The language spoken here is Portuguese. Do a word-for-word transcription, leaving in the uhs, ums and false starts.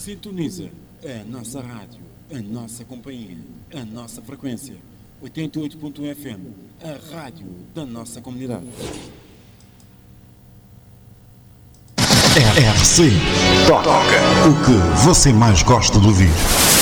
Sintoniza a nossa rádio, a nossa companhia, a nossa frequência. oitenta e oito ponto um F M, a rádio da nossa comunidade. R C Toca o que você mais gosta de ouvir.